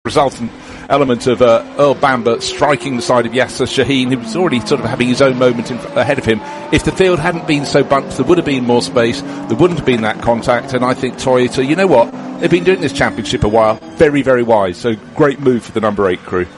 resultant element of Earl Bamber striking the side of Yasser Shaheen, who was already sort of having his own moment ahead of him. If the field hadn't been so bunched, there would have been more space, there wouldn't have been that contact, and I think Toyota, you know what, they've been doing this championship a while, very, very wise, so great move for the number 8 crew.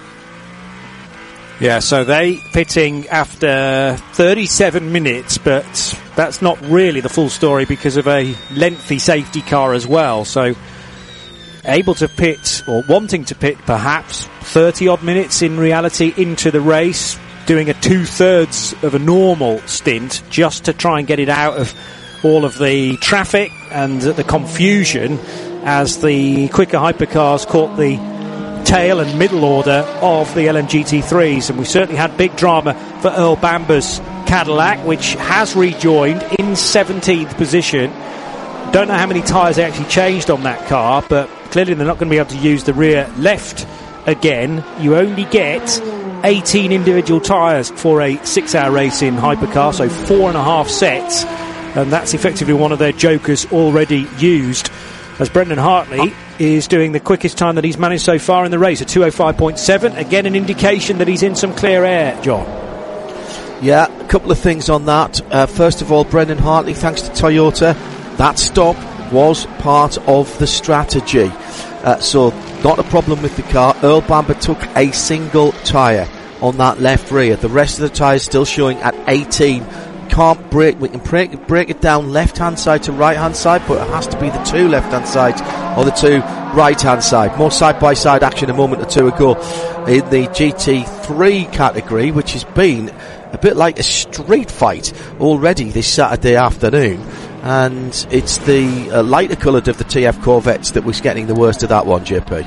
Yeah, so they pitting after 37 minutes, but that's not really the full story because of a lengthy safety car as well, so able to pit, or wanting to pit perhaps 30 odd minutes in reality into the race, doing a 2/3 of a normal stint just to try and get it out of all of the traffic and the confusion as the quicker hypercars caught the tail and middle order of the LMGT3s. And we certainly had big drama for Earl Bamber's Cadillac, which has rejoined in 17th position. Don't know how many tyres they actually changed on that car, but clearly they're not going to be able to use the rear left again. You only get 18 individual tyres for a 6-hour race in hypercar, so 4.5 sets, and that's effectively one of their jokers already used, as Brendan Hartley is doing the quickest time that he's managed so far in the race, a 2:05.7. Again, an indication that he's in some clear air, John. Yeah, a couple of things on that. First of all, Brendan Hartley, thanks to Toyota, that stop was part of the strategy. So not a problem with the car. Earl Bamber took a single tyre on that left rear. The rest of the tyres still showing at 18. Can't break. We can break it down left-hand side to right-hand side, but it has to be the two left-hand sides or the two right-hand side. More side-by-side action a moment or two ago in the GT3 category, which has been a bit like a street fight already this Saturday afternoon. And it's the lighter coloured of the TF Corvettes that was getting the worst of that one, JP.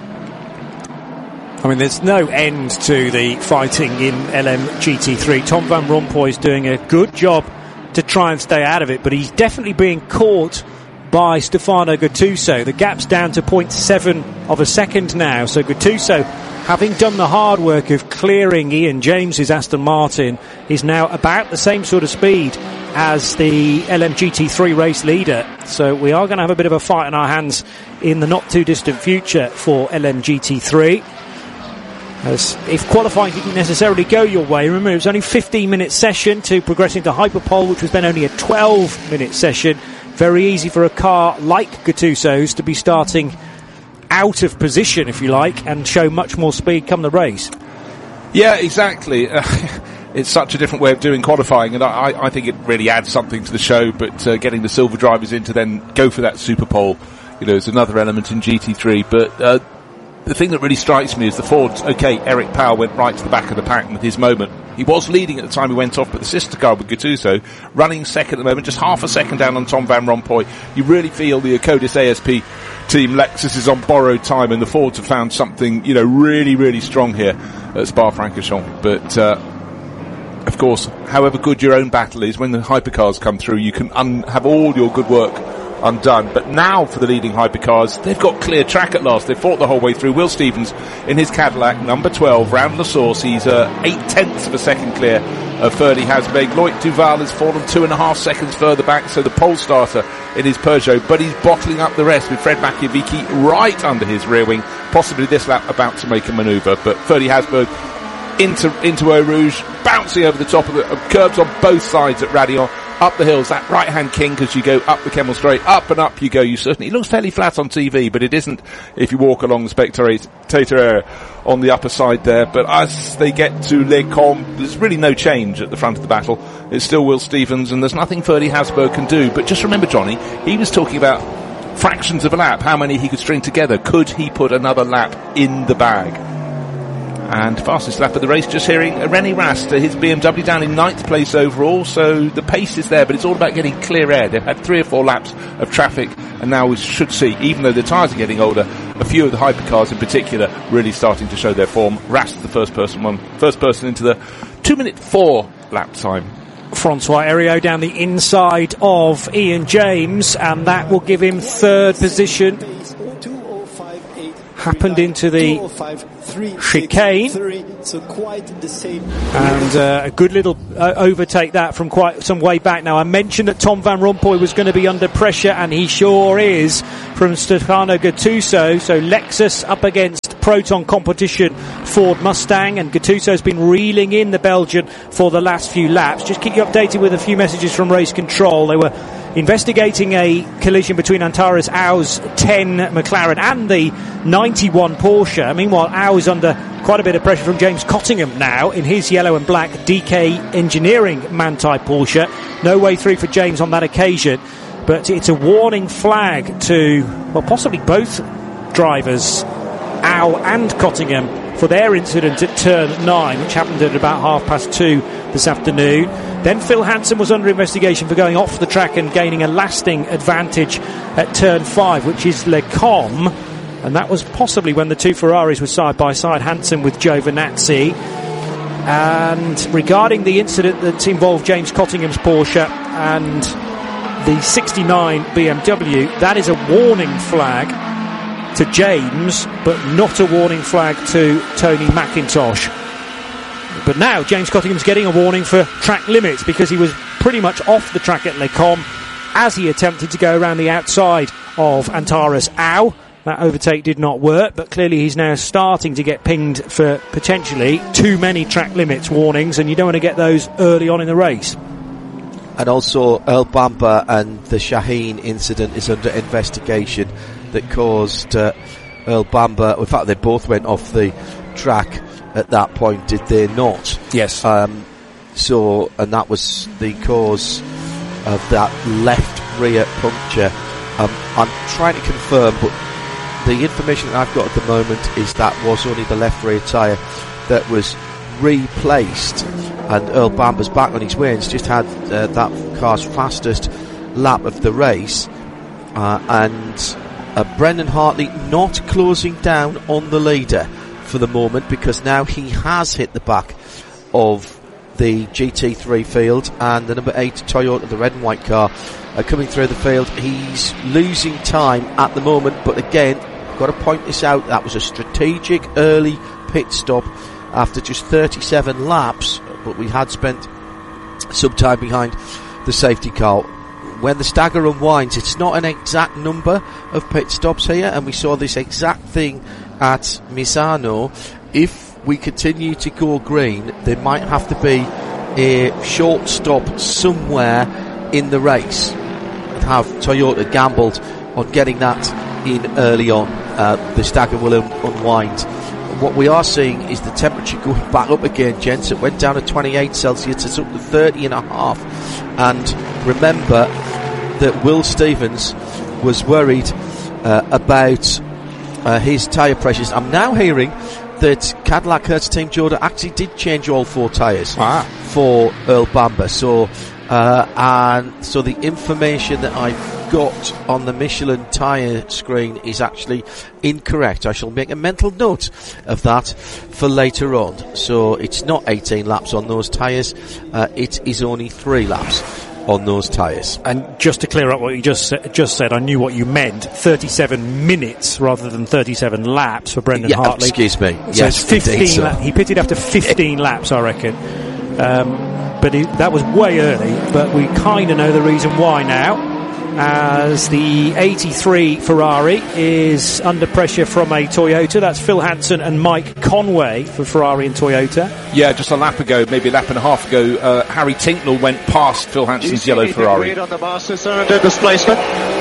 I mean, there's no end to the fighting in LMGT3. Tom Van Rompuy is doing a good job to try and stay out of it, but he's definitely being caught by Stefano Gattuso. The gap's down to 0.7 of a second now, so Gattuso, having done the hard work of clearing Ian James's Aston Martin, is now about the same sort of speed as the LMGT3 race leader. So we are going to have a bit of a fight on our hands in the not too distant future for LMGT3. As if qualifying didn't necessarily go your way, remember it was only a 15-minute session to progressing to Hyperpole, which was then only a 12-minute session. Very easy for a car like Gattuso's to be starting out of position, if you like, and show much more speed come the race. Yeah, exactly. It's such a different way of doing qualifying, and I think it really adds something to the show, but getting the silver drivers in to then go for that super pole, is another element in GT3. But the thing that really strikes me is the Fords. Okay, Eric Powell went right to the back of the pack with his moment. He was leading at the time he went off, but the sister car with Gattuso running second at the moment, just half a second down on Tom Van Rompuy. You really feel the Acodis ASP team Lexus is on borrowed time, and the Fords have found something, really, really strong here at Spa-Francorchamps. But of course, however good your own battle is, when the hypercars come through, you can have all your good work undone. But now for the leading hypercars, they've got clear track at last. They've fought the whole way through. Will Stevens in his Cadillac, number 12, round La Source. He's 0.8 of a second clear of Ferdy Hasberg. Loic Duval has fallen 2.5 seconds further back, so the pole starter in his Peugeot, but he's bottling up the rest with Fred Machiavicki right under his rear wing, possibly this lap about to make a manoeuvre. But Ferdy Hasberg into Eau Rouge, bouncing over the top of the curbs on both sides at Raidillon, up the hills, that right-hand kink as you go up the Kemmel Straight, up and up you go. It looks fairly flat on TV, but it isn't if you walk along the spectator area on the upper side there. But as they get to Les Combes, there's really no change at the front of the battle. It's still Will Stevens, and there's nothing Ferdy Hasberg can do. But just remember, Johnny, he was talking about fractions of a lap, how many he could string together. Could he put another lap in the bag? And fastest lap of the race, just hearing René Rast, his BMW down in 9th place overall, so the pace is there, but it's all about getting clear air. They've had 3 or 4 laps of traffic, and now we should see, even though the tyres are getting older, a few of the hypercars in particular really starting to show their form. Rast, the first person into the 2-minute 4 lap time. Francois Heriot down the inside of Ian James, and that will give him 3rd position. happened into the chicane, and a good little overtake that from quite some way back. Now, I mentioned that Tom Van Rompuy was going to be under pressure, and he sure is, from Stefano Gattuso. So Lexus up against Proton Competition Ford Mustang, and Gattuso's been reeling in the Belgian for the last few laps. Just keep you updated with a few messages from race control. They were investigating a collision between Antares Au's 10 McLaren and the 91 Porsche. Meanwhile, Au is under quite a bit of pressure from James Cottingham now in his yellow and black DK Engineering Manthey Porsche. No way through for James on that occasion, but it's a warning flag to, well, possibly both drivers, Au and Cottingham, for their incident at turn 9, which happened at about 2:30 this afternoon. Then Phil Hansen was under investigation for going off the track and gaining a lasting advantage at turn 5, which is Le Com, and that was possibly when the two Ferraris were side by side, Hansen with Giovinazzi. And regarding the incident that involved James Cottingham's Porsche and the 69 BMW, that is a warning flag to James, but not a warning flag to Tony McIntosh. But now James Cottingham's getting a warning for track limits, because he was pretty much off the track at Le Com as he attempted to go around the outside of Antares Au. That overtake did not work, but clearly he's now starting to get pinged for potentially too many track limits warnings, and you don't want to get those early on in the race. And also Earl Bamber and the Shaheen incident is under investigation, that caused Earl Bamber, in fact they both went off the track at that point, did they not? Yes. And that was the cause of that left rear puncture. I'm trying to confirm, but the information that I've got at the moment is that was only the left rear tyre that was replaced, and Earl Bamber's back on his way, and he's just had that car's fastest lap of the race, and Brendan Hartley not closing down on the leader for the moment, because now he has hit the back of the GT3 field, and the number 8 Toyota, the red and white car, coming through the field. He's losing time at the moment, but again, I've got to point this out, that was a strategic early pit stop after just 37 laps, but we had spent some time behind the safety car. When the stagger unwinds, it's not an exact number of pit stops here, and we saw this exact thing at Misano. If we continue to go green, there might have to be a short stop somewhere in the race. And have Toyota gambled on getting that in early on. The stagger will unwind. What we are seeing is the temperature going back up again, gents. It went down to 28 Celsius, it's up to 30.5. And remember that Will Stevens was worried about his tyre pressures. I'm now hearing that Cadillac Hertz Team Jordan actually did change all 4 tyres for Earl Bamber. So the information that I've got on the Michelin tyre screen is actually incorrect. I shall make a mental note of that for later on. So it's not 18 laps on those tyres, it is only 3 laps on those tyres. And just to clear up what you just said, I knew what you meant. 37 minutes rather than 37 laps for Brendan Hartley. Excuse me. So yes, it's 15 he pitted after 15 laps, I reckon. But that was way early, but we kind of know the reason why now, as the 83 Ferrari is under pressure from a Toyota. That's Phil Hansen and Mike Conway for Ferrari and Toyota. Yeah, just a lap ago, maybe a lap and a half ago, Harry Tinknell went past Phil Hansen's yellow Ferrari. On the master cylinder displacement.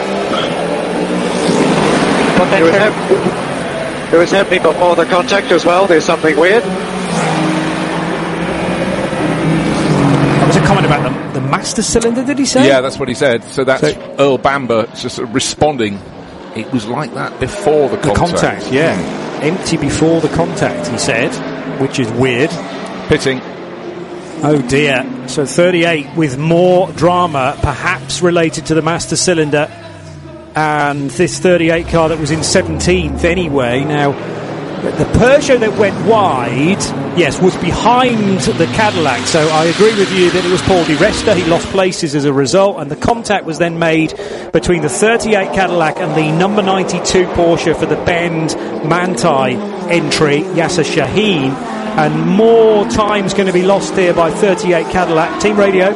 It was happening before the contact as well. There's something weird. That was a comment about the master cylinder, did he say? Yeah, that's what he said. So that's Earl Bamber just responding. It was like that before the contact. Yeah. Empty before the contact, he said, which is weird. Pitting. Oh dear. So 38 with more drama, perhaps related to the master cylinder, and this 38 car that was in 17th anyway. Now, The Peugeot that went wide, yes, was behind the Cadillac, so I agree with you that it was Paul Di Resta. He lost places as a result, and the contact was then made between the 38 Cadillac and the number 92 Porsche for the Bend Manthey entry, Yasser Shahin, and more time's going to be lost here by 38 Cadillac. Team radio.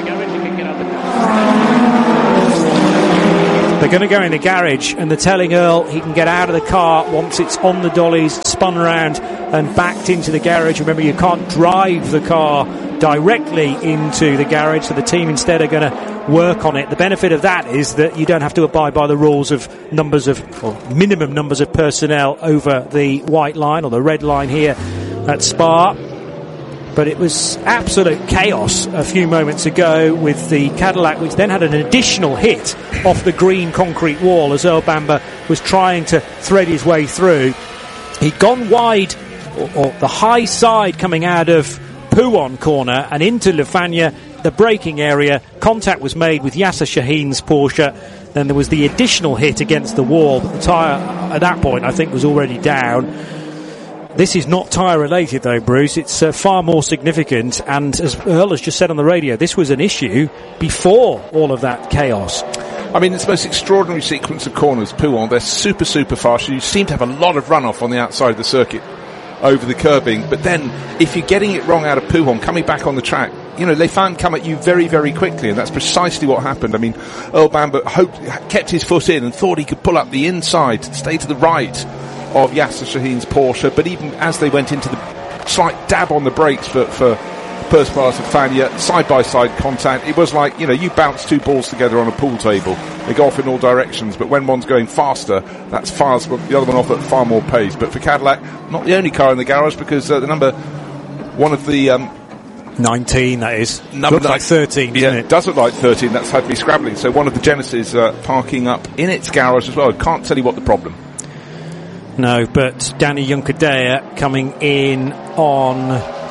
They're going to go in the garage, and they're telling Earl he can get out of the car once it's on the dollies, spun around and backed into the garage. Remember, you can't drive the car directly into the garage, so the team instead are going to work on it. The benefit of that is that you don't have to abide by the rules of minimum numbers of personnel over the white line or the red line here at Spa. But it was absolute chaos a few moments ago with the Cadillac, which then had an additional hit off the green concrete wall as Earl Bamber was trying to thread his way through. He'd gone wide, or the high side coming out of Pouhon corner and into Lefagna, the braking area. Contact was made with Yasser Shahin's Porsche. Then there was the additional hit against the wall, but the tyre at that point I think was already down. This is not tyre related though, Bruce. It's far more significant, and as Earl has just said on the radio, this was an issue before all of that chaos. I mean, it's the most extraordinary sequence of corners, Pouhon. They're super, super fast. You seem to have a lot of runoff on the outside of the circuit over the curbing, but then if you're getting it wrong out of Pouhon, coming back on the track, you know, Lefagna come at you very, very quickly, and that's precisely what happened. I mean, Earl Bamber kept his foot in and thought he could pull up the inside, stay to the right of Yasser Shahin's Porsche, but even as they went into the slight dab on the brakes for Perspire Lefagna, side-by-side contact, it was like, you know, you bounce two balls together on a pool table. They go off in all directions, but when one's going faster, that's fast, the other one off at far more pace. But for Cadillac, not the only car in the garage, because the number one of the 19, that is. Looks like 13, doesn't it? It does look like 13. That's had me scrabbling. So one of the Genesis parking up in its garage as well. I can't tell you what the problem. No, but Danny Juncadella coming in on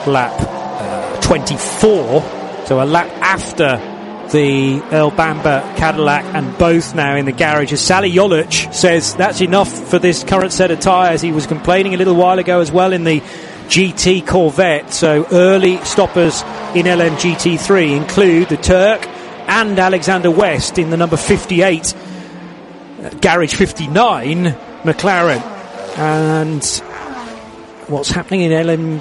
lap 24, so a lap after the Earl Bamber Cadillac, and both now in the garage. As Sally Jolic says that's enough for this current set of tyres. He was complaining a little while ago as well in the GT Corvette. So early stoppers in LMGT3 include the Turk and Alexander West in the number 58 Garage 59 McLaren. And what's happening in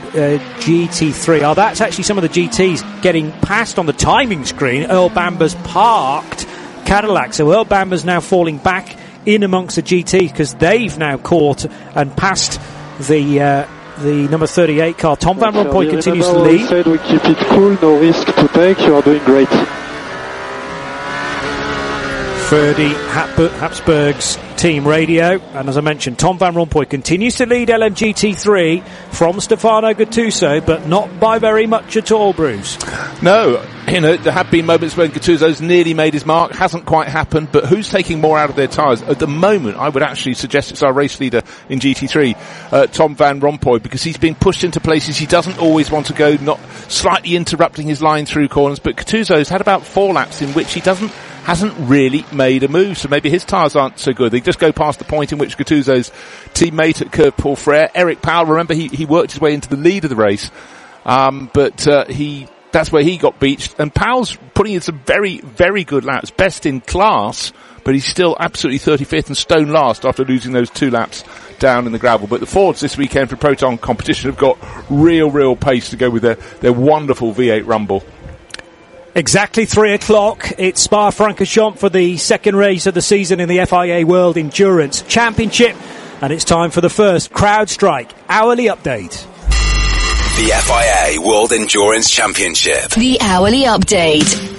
LMGT3? That's actually some of the GTs getting passed on the timing screen. Earl Bamber's parked Cadillac, so Earl Bamber's now falling back in amongst the GT because they've now caught and passed the number 38 car. Tom Van Rompuy continues to lead. Said we keep it cool, no risk to take. You are doing great. Ferdy Habsburg's team radio, and as I mentioned, Tom Van Rompuy continues to lead LMGT3 from Stefano Gattuso, but not by very much at all, Bruce. No, you know, there have been moments when Gattuso's nearly made his mark, hasn't quite happened, but who's taking more out of their tyres? At the moment, I would actually suggest it's our race leader in GT3, Tom Van Rompuy, because he's being pushed into places he doesn't always want to go, not slightly interrupting his line through corners, but Gattuso's had about 4 laps in which he hasn't really made a move, so maybe his tyres aren't so good. They just go past the point in which Gattuso's teammate at Curve Paul Frere, Eric Powell, remember he worked his way into the lead of the race, but that's where he got beached, and Powell's putting in some very, very good laps, best in class, but he's still absolutely 35th and stone last after losing those 2 laps down in the gravel. But the Fords this weekend for Proton competition have got real pace to go with their wonderful V8 Rumble. Exactly 3 o'clock. It's Spa-Francorchamps for the second race of the season in the FIA World Endurance Championship. And it's time for the first CrowdStrike hourly update. The FIA World Endurance Championship. The hourly update.